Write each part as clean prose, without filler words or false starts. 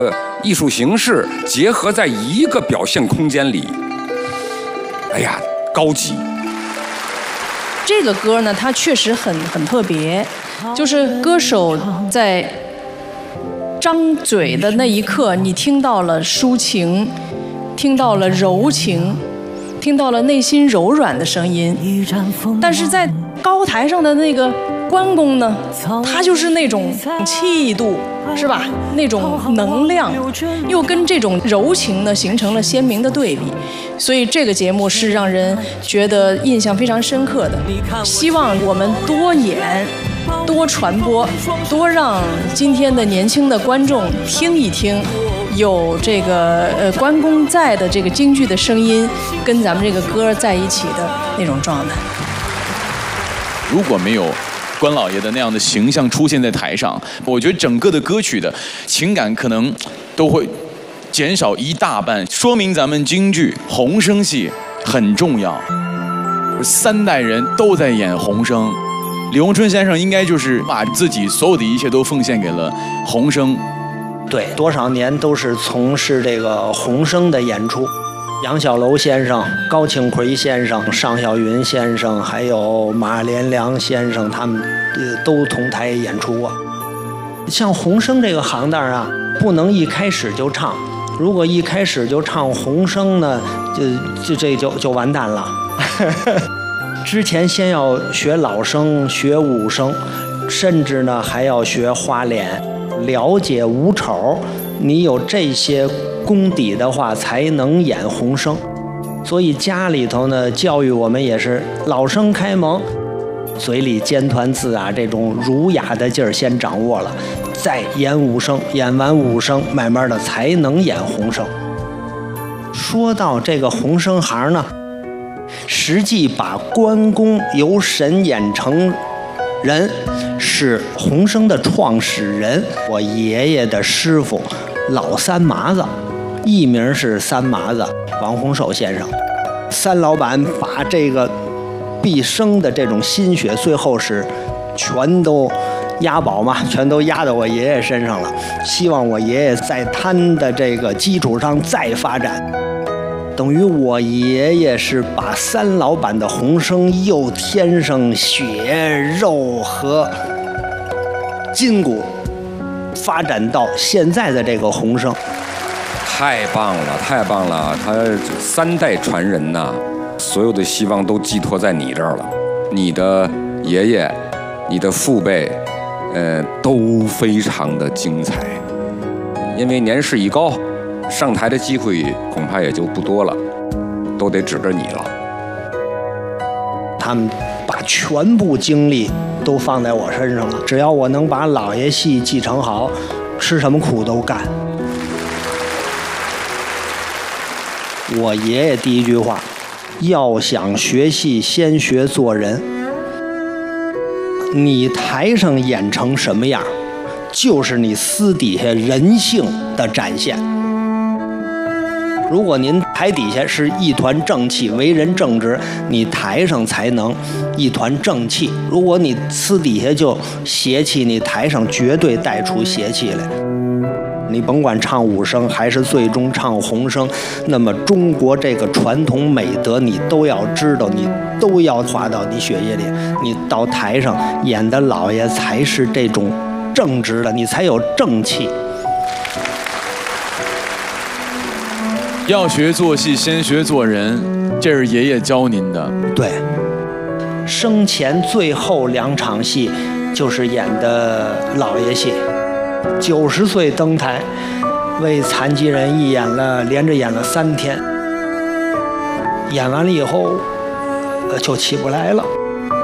艺术形式结合在一个表现空间里，哎呀，高级。 这个歌呢，它确实很特别，就是歌手在张嘴的那一刻，你听到了抒情，听到了柔情，听到了内心柔软的声音。但是在高台上的那个关公呢，他就是那种气度，是吧？那种能量，又跟这种柔情呢形成了鲜明的对比，所以这个节目是让人觉得印象非常深刻的。希望我们多演、多传播、多让今天的年轻的观众听一听，有这个关公在的这个京剧的声音，跟咱们这个歌在一起的那种状态。 如果没有关老爷的那样的形象出现在台上，我觉得整个的歌曲的情感可能都会减少一大半，说明咱们京剧红生戏很重要。3代人都在演红生，李洪春先生应该就是把自己所有的一切都奉献给了红生。 对，多少年都是从事这个红生的演出。杨小楼先生、高庆奎先生、尚小云先生，还有马连良先生，他们都同台演出过。像红生这个行当啊，不能一开始就唱，如果一开始就唱红生呢，就完蛋了。之前先要学老生、学武生，甚至呢还要学花脸，了解武丑。你有这些功底的话，才能演红生。所以家里头呢，教育我们也是老生开蒙，嘴里尖团字啊，这种儒雅的劲儿先掌握了，再演武生，演完武生，慢慢的才能演红生。说到这个红生行呢，实际把关公由神演成人，是红生的创始人，我爷爷的师傅老三麻子，艺名是三麻子王洪寿先生。三老板把这个毕生的这种心血，最后是全都押宝嘛，全都压到我爷爷身上了。希望我爷爷在他的这个基础上再发展。等于我爷爷是把三老板的红生又添上血肉和筋骨，发展到现在的这个红生。 太棒了，太棒了！他3代传人呐，所有的希望都寄托在你这儿了。你的爷爷、你的父辈，都非常的精彩。因为年事已高，上台的机会恐怕也就不多了，都得指着你了。 他们把全部精力都放在我身上了，只要我能把老爷戏继承好，吃什么苦都干。我爷爷第一句话，要想学戏，先学做人。你台上演成什么样，就是你私底下人性的展现。如果您台底下是一团正气，为人正直，你台上才能一团正气。如果你私底下就邪气，你台上绝对带出邪气来。你甭管唱武生还是最终唱红生，那么中国这个传统美德你都要知道，你都要化到你血液里。你到台上演的老爷才是这种正直的，你才有正气。 要学做戏，先学做人，这是爷爷教您的。 对，生前最后2场戏就是演的老爷戏。90岁登台，为残疾人连着演了3天，演完了以后，就起不来了。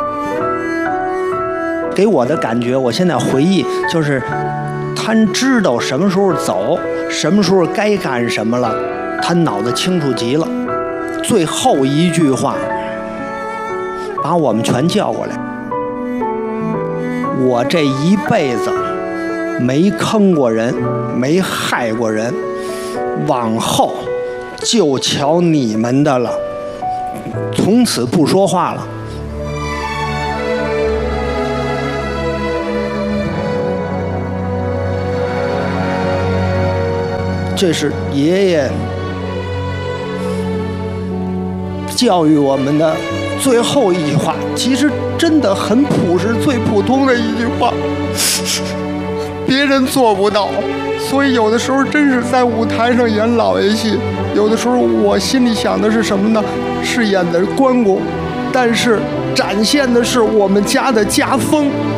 给我的感觉，我现在回忆就是，他知道什么时候走，什么时候该干什么了，他脑子清楚极了。最后一句话，把我们全叫过来。我这一辈子没坑过人，没害过人，往后就瞧你们的了，从此不说话了。 这是爷爷教育我们的最后一句话，其实真的很朴实，最普通的一句话，别人做不到。所以有的时候真是在舞台上演老爷戏，有的时候我心里想的是什么呢？是演的关公，但是展现的是我们家的家风。